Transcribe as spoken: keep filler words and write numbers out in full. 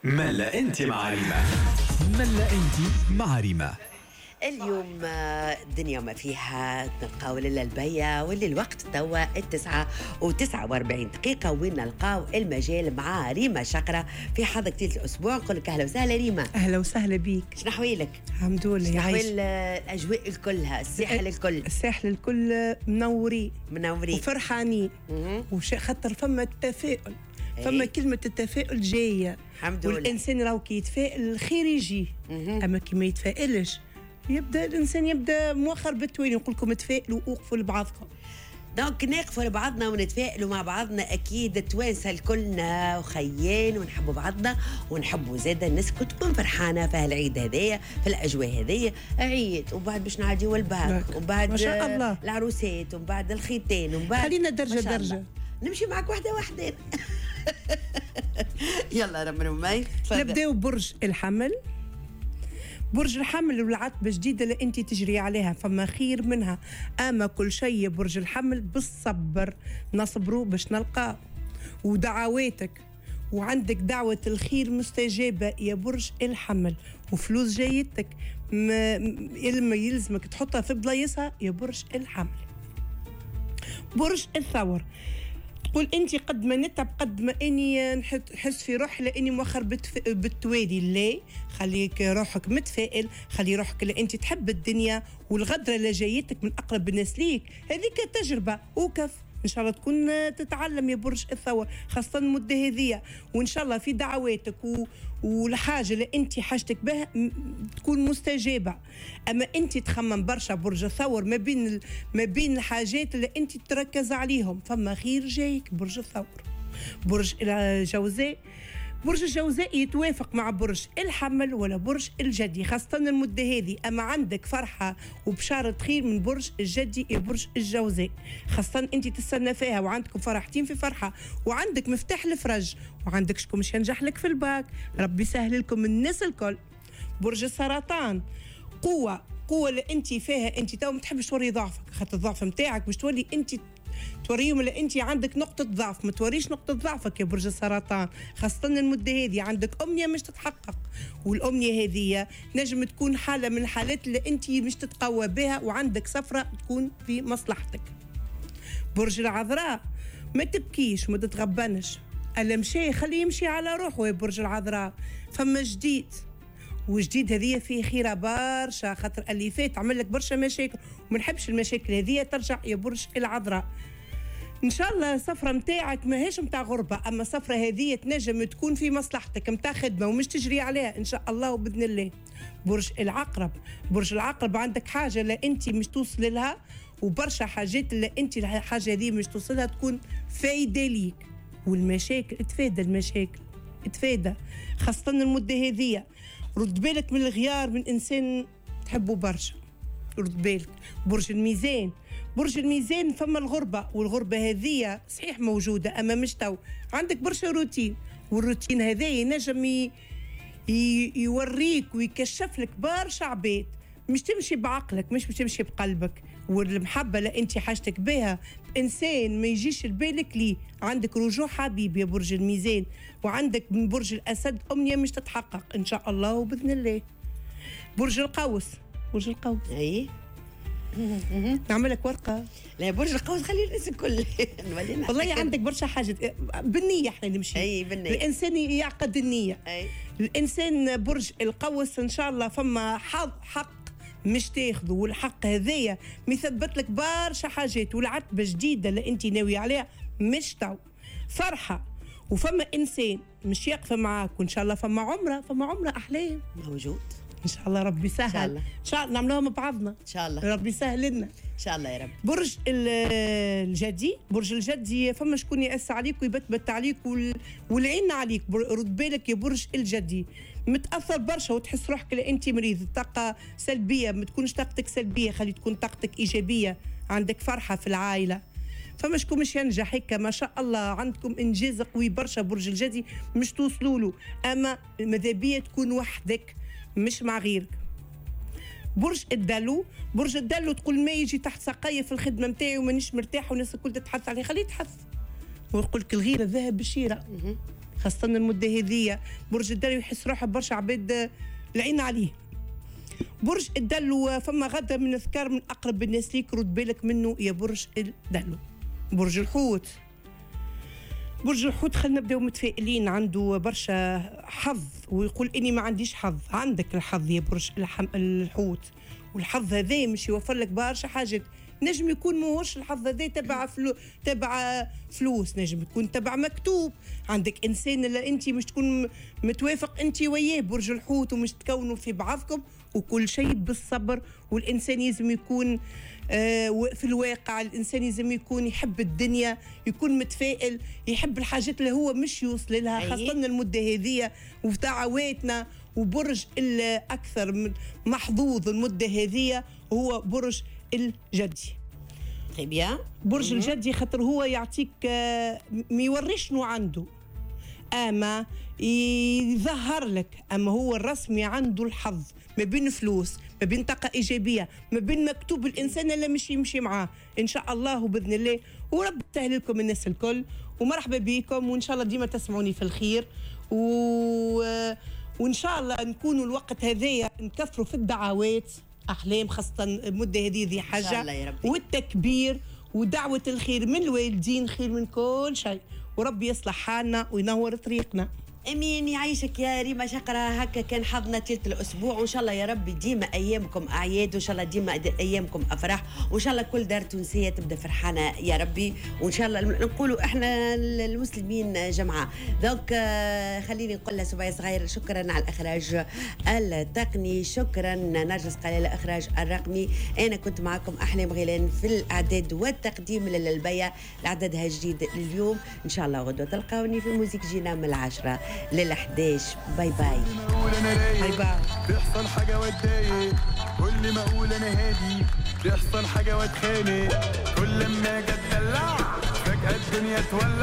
ملا انت مع ريما. ملا انت مع ريما. اليوم الدنيا ما فيها نلقاو ليلة البيا واللي الوقت توا التسعة وتسعة واربعين دقيقة وين نلقاو المجال مع ريما شقرة في حلقة الأسبوع. نقول لك أهلا وسهلا ريما. أهلا وسهلا بيك. شنو أحوالك؟ الحمد لله. شنو أحوال الأجواء الكلها الساحل الكل؟ الساحل الكل منورين منورين وفرحانين وش خاطر فما تفاؤل. فما كلمة التفاؤل جاية الحمد لله. والإنسان راهو كي يتفائل الخير يجي. أما كي ما يتفائلش يبدا الانسان يبدا مؤخر بالتوالي. نقول لكم تفائلوا ووقفوا لبعضكم. دونك نقفوا لبعضنا ونتفائلوا مع بعضنا. اكيد التوانسه الكلنا وخيان ونحبوا بعضنا ونحبوا زاده الناس كل تكون فرحانه في هالعيد هذايا في الاجواء هذيا. عيد وبعد باش نعديو الباك وبعد ما شاء الله العروسات وبعد الختان وبعد خلينا درجه درجه نمشي معك واحده واحده. يلا رم رمي نبداو برج الحمل. برج الحمل والعتبة جديدة اللي انت تجري عليها فما خير منها. اما كل شيء برج الحمل بالصبر نصبروا باش نلقاه ودعواتك وعندك دعوة الخير مستجابة يا برج الحمل وفلوس جايتك ما يلزمك تحطها في بلايصها يا برج الحمل. برج الثور تقول انت قد ما نتعب قد ما اني نحس في روحي لاني مؤخر بتف... بالتوالي. لا خليك روحك متفائل. خلي روحك اللي انت تحب الدنيا والغدره اللي جايتك من اقرب الناس ليك هذيك تجربه وكف. ان شاء الله تكون تتعلم يا برج الثور خاصه المده هذية وان شاء الله في دعواتك و... والحاجه اللي انت حاجتك بها م... تكون مستجابه. اما انت تخمم برشا برج الثور ما بين ال... ما بين الحاجات اللي انت تركز عليهم. فما خير جايك برج الثور. برج الجوزاء برج الجوزاء يتوافق مع برج الحمل ولا برج الجدي خاصة المدة هذه. أما عندك فرحة وبشارة خير من برج الجدي برج الجوزاء خاصة أنت تستنى فيها وعندكم فرحتين في فرحة وعندك مفتاح الفرج وعندك شكون مش ينجح لك في الباك. ربي يسهل لكم الناس الكل. برج السرطان قوة قوة اللي أنت فيها أنت تو ما تحبش توري ضعفك خاطر الضعف متاعك باش تولي أنت توريهم اللي انت عندك نقطة ضعف. ما توريش نقطة ضعفك يا برج السرطان خاصة المدة هذه. عندك أمنية مش تتحقق والأمنية هذه نجم تكون حالة من الحالات اللي انت مش تتقوى بها وعندك سفرة تكون في مصلحتك. برج العذراء ما تبكيش وما تتغبنش. اللي مشي خليه يمشي على روحه يا برج العذراء. فما جديد وجديد هذه فيه خيرة برشا خاطر اللي فات عمل لك برشا مشاكل وما نحبش المشاكل هذه ترجع يا برج العذراء. ان شاء الله السفره متاعك ماهيش متاع غربه اما السفره هذه تنجم تكون في مصلحتك متاع خدمه ومش تجري عليها ان شاء الله وباذن الله. برج العقرب برج العقرب عندك حاجه اللي انت مش توصل لها وبرشا حاجات اللي انت الحاجه هذه مش توصلها تكون فايده ليك والمشاكل تفادى المشاكل تفادى خاصه المده هذه. رد بالك من الغيار من انسان تحبه برشا. رد بالك. برج الميزان برج الميزان فما الغربة والغربة هذه صحيح موجودة أما مش تو. عندك برشا روتين والروتين هذا ينجم ي... ي... يوريك ويكشف لك برشا عباد. مش تمشي بعقلك مش تمشي بقلبك والمحبة اللي انت حاجتك بها إنسان ما يجيش لبالك ليه. عندك رجوع حبيب يا برج الميزان وعندك من برج الأسد أمنية مش تتحقق إن شاء الله وبإذن الله. برج القوس برج القوس اي نعمل لك ورقه. لا برج القوس خلي الناس الكل والله عندك برشا حاجه بالنيه احنا نمشي. اي بالنيه الانسان يعقد النيه. اي الانسان برج القوس ان شاء الله فما حق حق مش تاخذه والحق هذايا مثبت لك برشا حاجات والعتبه جديده اللي انت ناوي عليها مش تو فرحه وفما انسان مش يقف معاك وان شاء الله فما عمره فما عمره احلام موجود ان شاء الله. ربي يسهل ان شاء الله ان شاء الله نعملوها مع بعضنا ان شاء الله. ربي يسهل لنا ان شاء الله يا رب. برج الجدي برج الجدي فما شكون يأس عليك ويبتبت عليك وال... والعين عليك. رد بالك يا برج الجدي متاثر برشا وتحس روحك اللي انت مريض طاقه سلبيه. ما تكونش طاقتك سلبيه خلي تكون طاقتك ايجابيه. عندك فرحه في العائله فما شكون مش ينجح هيك ما شاء الله. عندكم انجاز قوي برشا برج الجدي مش توصلوا له اما ماذا بيا تكون وحدك مش مع غيرك. برج الدلو برج الدلو تقول ما يجي تحت ساقية في الخدمة متاعي ومانيش مرتاح والناس الكل تتحث عليه خليه يتحث ويقول لك الغيرة ذهب بالشيرة خاصة المدة هذية. برج الدلو يحس روحه برشا عباد العين عليه. برج الدلو فما غدا من اذكار من اقرب الناس ليك، رد بالك منه يا برج الدلو. برج الحوت، برج الحوت خلينا نبداو متفائلين، عنده برشا حظ ويقول اني ما عنديش حظ. عندك الحظ يا برج الحم... الحوت، والحظ هذا مش يوفر لك برشا حاجات. نجم يكون ماهوش الحظ هذا تبع فلو... تبع فلوس، نجم يكون تبع مكتوب. عندك انسان اللي انت مش تكون متوافق انت وياه برج الحوت ومش تكونوا في بعضكم، وكل شيء بالصبر. والانسان لازم يكون آه في الواقع، الانسان لازم يكون يحب الدنيا، يكون متفائل، يحب الحاجات اللي هو مش يوصل لها، خاصه المده هذه ودعواتنا. وبرج الاكثر من محظوظ المده هذه هو برج الجدي. طيب يا برج الجدي خاطر هو يعطيك آه ما يوريش شنو عنده، اما يظهر لك. اما هو الرسمي عنده الحظ ما بين فلوس، ما بين طاقه ايجابيه، ما بين مكتوب الانسان اللي مش يمشي معاه ان شاء الله وباذن الله. ورب يسهل لكم الناس الكل، ومرحبا بكم، وان شاء الله ديما تسمعوني في الخير. و... وان شاء الله نكونوا الوقت هذايا نكثروا في الدعوات، احلام خاصه المده هذه ذي حاجه، إن شاء الله يا ربي. والتكبير ودعوه الخير من الوالدين خير من كل شيء، وربي يصلح حالنا وينور طريقنا. امين. يعيشك يا ريما شقرة. هكا كان حظنا تلت الاسبوع، وان شاء الله يا ربي ديما ايامكم اعياد، وان شاء الله ديما ايامكم افراح، وان شاء الله كل دار تونسيه تبدا فرحانه يا ربي. وان شاء الله نقولوا احنا المسلمين جمعه. دونك خليني نقول لسبايا صغير شكرا على الاخراج التقني، شكرا نرجس قليل الاخراج الرقمي. انا كنت معكم احلام غيلان في الاعداد والتقديم للبيع. العددها جديد اليوم ان شاء الله. غدوه تلقاوني في موزيك جينا من العشره للحداش. باي باي باي باي. بيحصل حاجة واتضايق، كل ما اقول انا هادي بيحصل حاجة واتخانق، كل ما اجي اتدلع فجأة الدنيا تولع.